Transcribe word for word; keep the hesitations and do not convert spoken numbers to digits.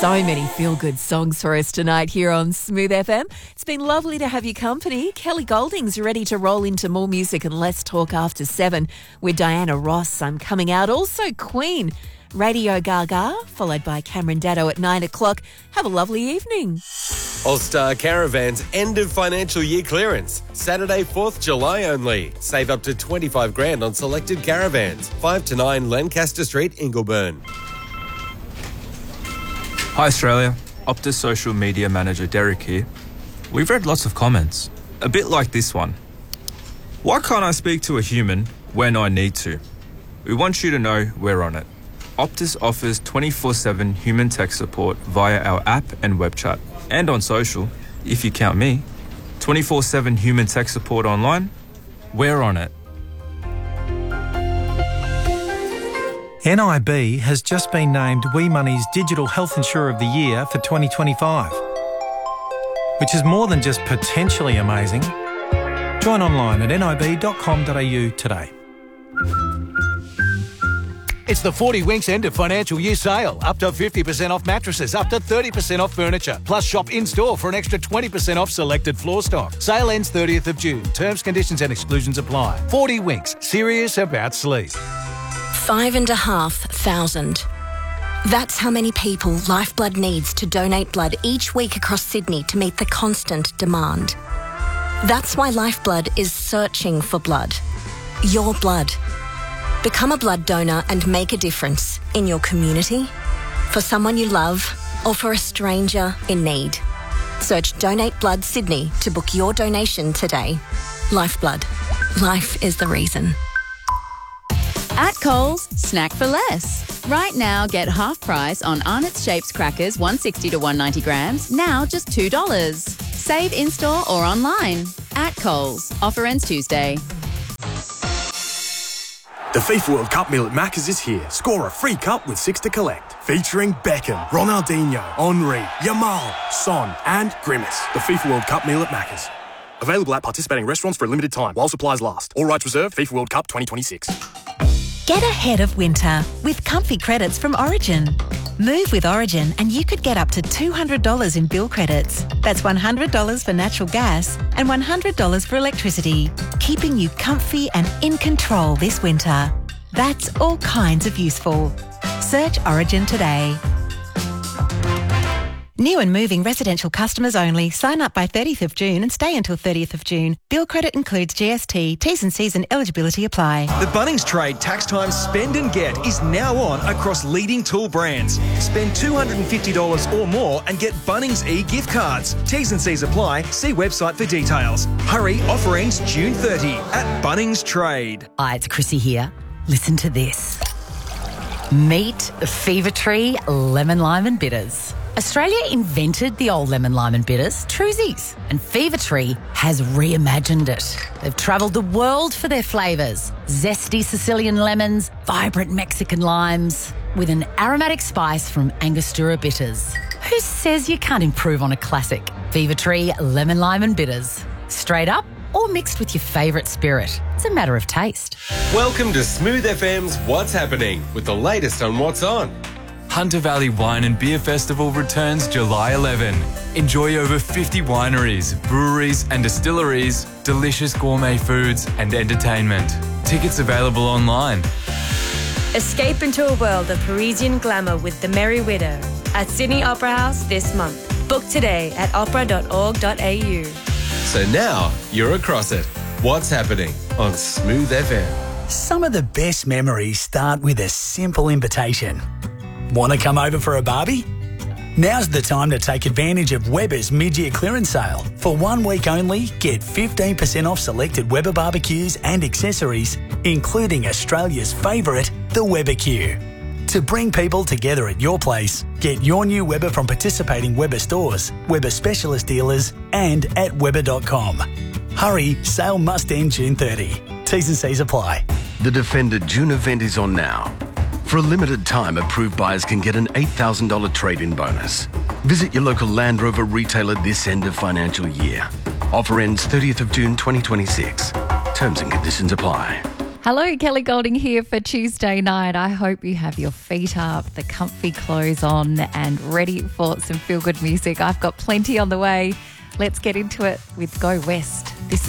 So many feel-good songs for us tonight here on Smooth F M. It's been lovely to have your company. Kelly Golding's ready to roll into more music and less talk after seven with Diana Ross. I'm coming out. Also Queen, Radio Gaga, followed by Cameron Daddo at nine o'clock. Have a lovely evening. All-Star Caravans end of financial year clearance. Saturday, fourth of July only. Save up to twenty-five grand on selected caravans. five to nine Lancaster Street, Ingleburn. Hi Australia, Optus social media manager Derek here. We've read lots of comments, a bit like this one. Why can't I speak to a human when I need to? We want you to know we're on it. Optus offers twenty-four seven human tech support via our app and web chat. And on social, if you count me, twenty-four seven human tech support online, we're on it. N I B has just been named We Money's Digital Health Insurer of the Year for twenty twenty-five, which is more than just potentially amazing. Join online at N I B dot com dot A U today. It's the forty Winks end of financial year sale. Up to fifty percent off mattresses, up to thirty percent off furniture. Plus shop in-store for an extra twenty percent off selected floor stock. Sale ends thirtieth of June. Terms, conditions and exclusions apply. forty Winks, serious about sleep. Five and a half thousand. That's how many people Lifeblood needs to donate blood each week across Sydney to meet the constant demand. That's why Lifeblood is searching for blood. Your blood. Become a blood donor and make a difference in your community, for someone you love, or for a stranger in need. Search Donate Blood Sydney to book your donation today. Lifeblood. Life is the reason. At Coles, snack for less. Right now, get half price on Arnott's Shapes crackers, one sixty to one ninety grams, now just two dollars. Save in-store or online. At Coles. Offer ends Tuesday. The FIFA World Cup meal at Macca's is here. Score a free cup with six to collect. Featuring Beckham, Ronaldinho, Henry, Yamal, Son and Grimace. The FIFA World Cup meal at Macca's. Available at participating restaurants for a limited time while supplies last. All rights reserved. FIFA World Cup twenty twenty-six. Get ahead of winter with comfy credits from Origin. Move with Origin and you could get up to two hundred dollars in bill credits. That's one hundred dollars for natural gas and one hundred dollars for electricity, keeping you comfy and in control this winter. That's all kinds of useful. Search Origin today. New and moving residential customers only. Sign up by thirtieth of June and stay until thirtieth of June. Bill credit includes G S T. T's and C's and eligibility apply. The Bunnings Trade Tax Time Spend and Get is now on across leading tool brands. Spend two hundred fifty dollars or more and get Bunnings e-gift cards. T's and C's apply. See website for details. Hurry, offer ends June thirtieth at Bunnings Trade. Hi, it's Chrissy here. Listen to this. Meet Fever Tree Lemon Lime and Bitters. Australia invented the old lemon, lime and bitters, Truzies, and Fever Tree has reimagined it. They've travelled the world for their flavours. Zesty Sicilian lemons, vibrant Mexican limes, with an aromatic spice from Angostura bitters. Who says you can't improve on a classic? Fever Tree Lemon, Lime and Bitters. Straight up or mixed with your favourite spirit. It's a matter of taste. Welcome to Smooth F M's What's Happening with the latest on What's On. Hunter Valley Wine and Beer Festival returns July eleventh. Enjoy over fifty wineries, breweries and distilleries, delicious gourmet foods and entertainment. Tickets available online. Escape into a world of Parisian glamour with The Merry Widow at Sydney Opera House this month. Book today at opera dot org dot a u. So now you're across it. What's Happening on Smooth F M. Some of the best memories start with a simple invitation. Want to come over for a barbie? Now's the time to take advantage of Weber's mid-year clearance sale. For one week only, get fifteen percent off selected Weber barbecues and accessories, including Australia's favourite, the Weber Q. To bring people together at your place, get your new Weber from participating Weber stores, Weber specialist dealers and at weber dot com. Hurry, sale must end June thirtieth. T's and C's apply. The Defender June event is on now. For a limited time, approved buyers can get an eight thousand dollars trade-in bonus. Visit your local Land Rover retailer this end of financial year. Offer ends thirtieth of June twenty twenty-six. Terms and conditions apply. Hello, Kelly Golding here for Tuesday night. I hope you have your feet up, the comfy clothes on and ready for some feel-good music. I've got plenty on the way. Let's get into it with Go West. This is